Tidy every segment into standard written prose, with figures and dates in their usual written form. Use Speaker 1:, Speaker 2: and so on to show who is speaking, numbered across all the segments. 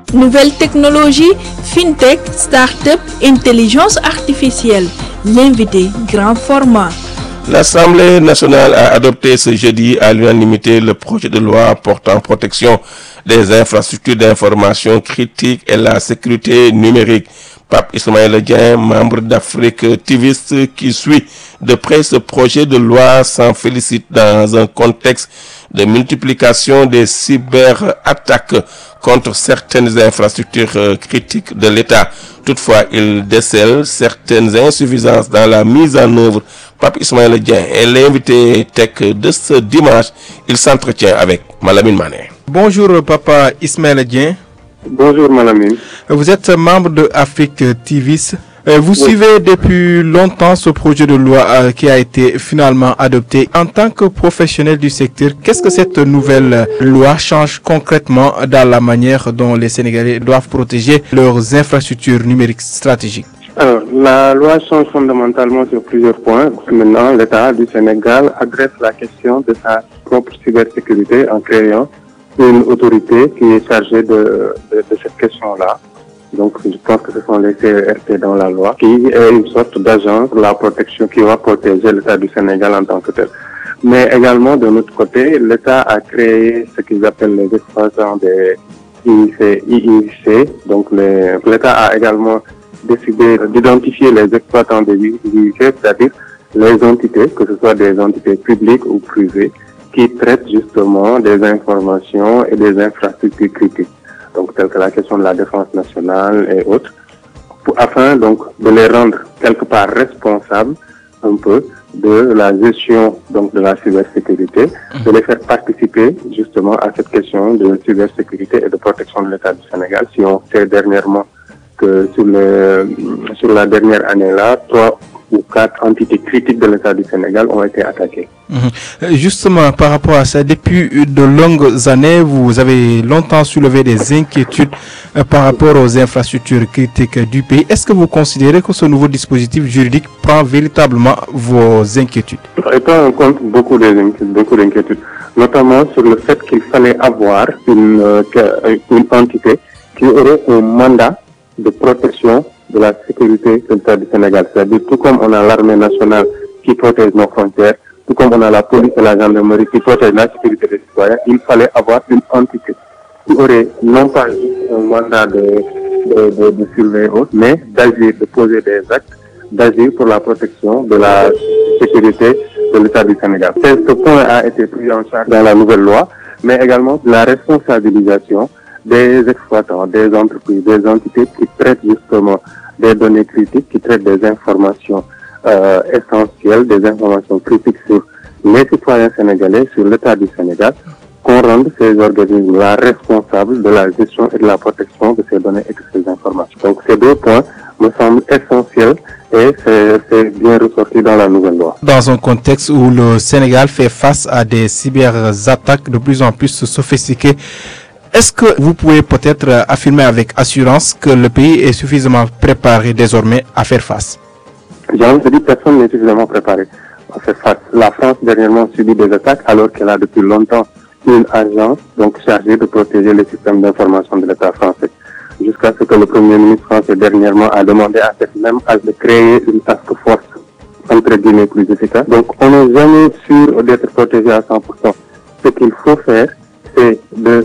Speaker 1: Nouvelles technologies, fintech, start-up, intelligence artificielle. L'invité grand format.
Speaker 2: L'Assemblée nationale a adopté ce jeudi à l'unanimité le projet de loi portant protection des infrastructures d'information critiques et la sécurité numérique. Pape Ismaël Dieng, membre d'Afrique TV, qui suit de près ce projet de loi, s'en félicite dans un contexte de multiplication des cyberattaques contre certaines infrastructures critiques de l'État. Toutefois, il décèle certaines insuffisances dans la mise en œuvre. Pape Ismaël Dieng est l'invité tech de ce dimanche. Il s'entretient avec Malamine Mané.
Speaker 3: Bonjour Papa Ismaël Dieng.
Speaker 4: Bonjour Malamine.
Speaker 3: Vous êtes membre de Afrique TV. Vous suivez depuis longtemps ce projet de loi qui a été finalement adopté. En tant que professionnel du secteur, qu'est-ce que cette nouvelle loi change concrètement dans la manière dont les Sénégalais doivent protéger leurs infrastructures numériques stratégiques?
Speaker 4: Alors, la loi change fondamentalement sur plusieurs points. Maintenant, l'État du Sénégal adresse la question de sa propre cybersécurité en créant une autorité qui est chargée de cette question-là. Donc, je pense que ce sont les CERT dans la loi, qui est une sorte d'agence pour la protection qui va protéger l'État du Sénégal en tant que tel. Mais également, de notre côté, l'État a créé ce qu'ils appellent les exploitants des IIC. Donc, l'État a également décidé d'identifier les exploitants des IIC, c'est-à-dire les entités, que ce soit des entités publiques ou privées, qui traitent justement des informations et des infrastructures critiques. Donc, telles que la question de la défense nationale et autres, afin donc de les rendre quelque part responsables un peu de la gestion donc de la cybersécurité, de les faire participer justement à cette question de cybersécurité et de protection de l'État du Sénégal. Si on sait dernièrement que sur la dernière année-là, 3 ou 4 entités critiques de l'État du Sénégal ont été attaquées.
Speaker 3: Justement, par rapport à ça, depuis de longues années, vous avez longtemps soulevé des inquiétudes par rapport aux infrastructures critiques du pays. Est-ce que vous considérez que ce nouveau dispositif juridique prend véritablement vos inquiétudes?
Speaker 4: Il prend en compte beaucoup d'inquiétudes, notamment sur le fait qu'il fallait avoir une entité qui aurait un mandat de protection de la sécurité de l'État du Sénégal. C'est-à-dire, tout comme on a l'armée nationale qui protège nos frontières, tout comme on a la police et la gendarmerie qui protègent la sécurité des citoyens, il fallait avoir une entité qui aurait non pas juste un mandat de surveiller, mais d'agir, de poser des actes, d'agir pour la protection de la sécurité de l'État du Sénégal. Ce point a été pris en charge dans la nouvelle loi, mais également la responsabilisation des exploitants, des entreprises, des entités qui traitent justement des données critiques, qui traitent des informations essentielles, des informations critiques sur les citoyens sénégalais, sur l'État du Sénégal, qu'on rende ces organismes-là responsables de la gestion et de la protection de ces données et de ces informations. Donc ces deux points me semblent essentiels et c'est bien ressorti dans la nouvelle loi.
Speaker 3: Dans un contexte où le Sénégal fait face à des cyberattaques de plus en plus sophistiquées, est-ce que vous pouvez peut-être affirmer avec assurance que le pays est suffisamment préparé désormais à faire face?
Speaker 4: Je dis personne n'est suffisamment préparé à faire face. La France dernièrement subit des attaques alors qu'elle a depuis longtemps une agence donc chargée de protéger les systèmes d'information de l'État français. Jusqu'à ce que le Premier ministre français dernièrement a demandé à cette même agence de créer une task force entre guillemets plus efficace. Donc on n'est jamais sûr d'être protégé à 100%. Ce qu'il faut faire, c'est de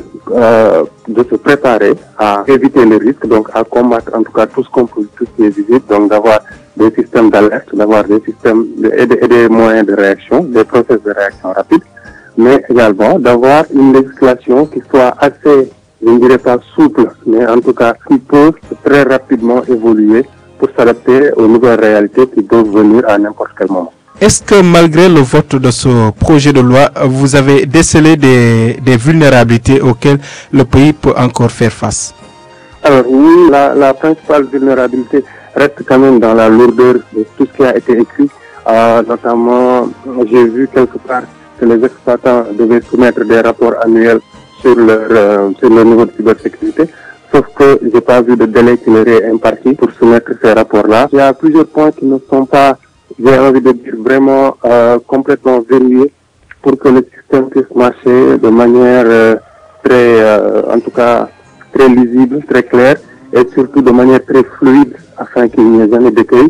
Speaker 4: se préparer à éviter les risques, donc à combattre en tout cas tout ce qui est visible, donc d'avoir des systèmes d'alerte, d'avoir des systèmes et des moyens de réaction, des process de réaction rapide, mais également d'avoir une législation qui soit assez, je ne dirais pas souple, mais en tout cas qui peut très rapidement évoluer pour s'adapter aux nouvelles réalités qui peuvent venir à n'importe quel moment.
Speaker 3: Est-ce que malgré le vote de ce projet de loi, vous avez décelé des vulnérabilités auxquelles le pays peut encore faire face?
Speaker 4: Alors oui, la principale vulnérabilité reste quand même dans la lourdeur de tout ce qui a été écrit. Notamment, j'ai vu quelque part que les exploitants devaient soumettre des rapports annuels sur leur niveau de cybersécurité. Sauf que j'ai pas vu de délai qui leur est imparti pour soumettre ces rapports-là. Il y a plusieurs points qui ne sont pas, j'ai envie de dire, vraiment complètement verrouillés pour que le système puisse marcher de manière très, en tout cas, très lisible, très clair et surtout de manière très fluide afin qu'il n'y ait jamais d'écueil,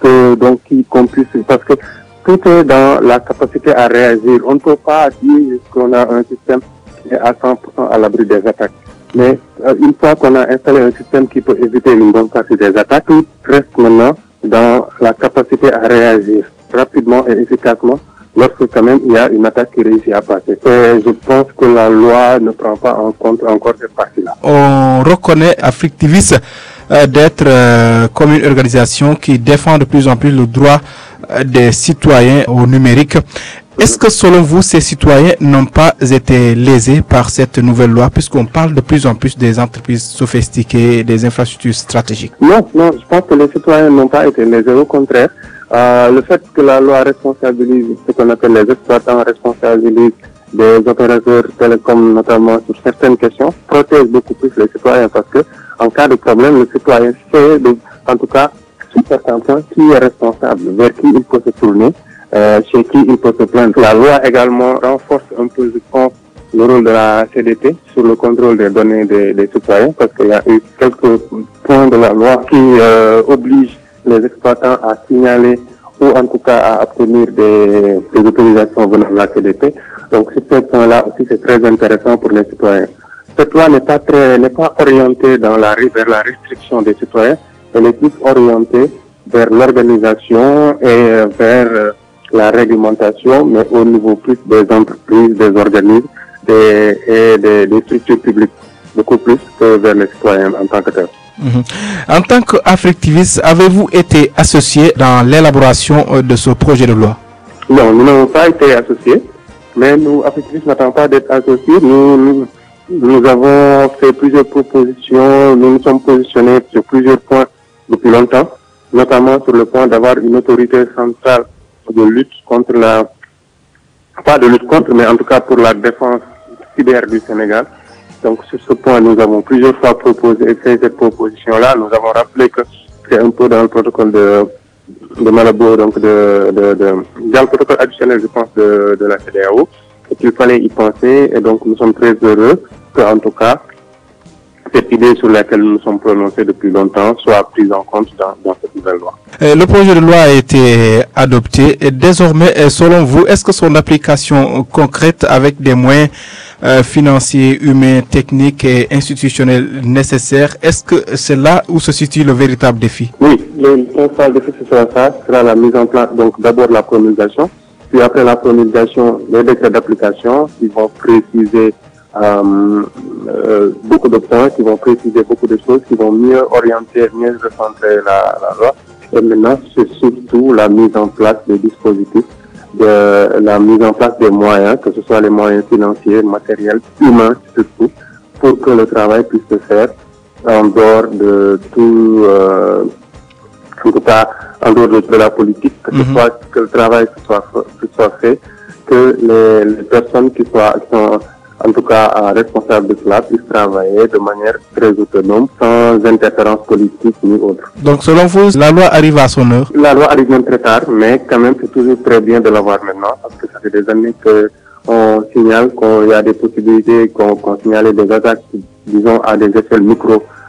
Speaker 4: qu'on puisse, parce que tout est dans la capacité à réagir. On ne peut pas dire qu'on a un système qui est à 100% à l'abri des attaques. Mais une fois qu'on a installé un système qui peut éviter une bonne partie des attaques, tout reste maintenant dans la capacité à réagir rapidement et efficacement lorsque quand même il y a une attaque qui réussit à passer. Et je pense que la loi ne prend pas en compte encore cette partie-là.
Speaker 3: On reconnaît Afrique TV d'être comme une organisation qui défend de plus en plus le droit des citoyens au numérique. Est-ce que selon vous, ces citoyens n'ont pas été lésés par cette nouvelle loi, puisqu'on parle de plus en plus des entreprises sophistiquées, des infrastructures stratégiques?
Speaker 4: Non, je pense que les citoyens n'ont pas été lésés. Au contraire, le fait que la loi responsabilise ce qu'on appelle les exploitants, responsabilise des opérateurs télécoms notamment sur certaines questions, protège beaucoup plus les citoyens parce que en cas de problème, le citoyen sait, en tout cas, sur certains points, qui est responsable, vers qui il peut se tourner, chez qui il peut se plaindre. La loi également renforce un peu, je pense, le rôle de la CDT sur le contrôle des données des citoyens parce qu'il y a eu quelques points de la loi qui obligent les exploitants à signaler ou en tout cas à obtenir des autorisations venant de la CDT. Donc sur ce point-là aussi c'est très intéressant pour les citoyens. Cette loi n'est pas orientée vers la restriction des citoyens, elle est plus orientée vers l'organisation et vers la réglementation, mais au niveau plus des entreprises, des organismes et des structures publiques, beaucoup plus que vers les citoyens en tant que tels.
Speaker 3: En tant qu'Africtiviste, avez-vous été associé dans l'élaboration de ce projet de loi?
Speaker 4: Non, nous n'avons pas été associés, mais nous, Africtivistes, n'attendons pas d'être associés. Nous avons fait plusieurs propositions, nous nous sommes positionnés sur plusieurs points depuis longtemps, notamment sur le point d'avoir une autorité centrale de lutte contre pas de lutte contre, mais en tout cas pour la défense cyber du Sénégal. Donc sur ce point, nous avons plusieurs fois fait cette proposition-là. Nous avons rappelé que c'est un peu dans le protocole de Malabo, donc dans le protocole additionnel, je pense, de la CEDEAO, et qu'il fallait y penser. Et donc nous sommes très heureux que, en tout cas, cette idée sur laquelle nous nous sommes prononcés depuis longtemps soit prise en compte dans cette nouvelle loi.
Speaker 3: Le projet de loi a été adopté et désormais, selon vous, est-ce que son application concrète avec des moyens financiers, humains, techniques et institutionnels nécessaires, est-ce que c'est là où se situe le véritable défi?
Speaker 4: Oui, le principal défi ce sera la mise en place, donc d'abord la promulgation, puis après la promulgation, les décrets d'application qui vont préciser beaucoup de points, qui vont préciser beaucoup de choses, qui vont mieux orienter, mieux recentrer la loi. Et maintenant, c'est surtout la mise en place des dispositifs, la mise en place des moyens, que ce soit les moyens financiers, matériels, humains surtout, pour que le travail puisse se faire en dehors de tout, en tout cas en dehors de la politique, que le travail soit fait, que les personnes qui sont en tout cas responsables de cela puissent travailler de manière très autonome, sans interférence politique ni autre.
Speaker 3: Donc selon vous, la loi arrive à son heure?
Speaker 4: La loi arrive même très tard, mais quand même c'est toujours très bien de l'avoir maintenant, parce que ça fait des années qu'on signale qu'il y a des possibilités, qu'on signale des attaques, disons, à des échelles micro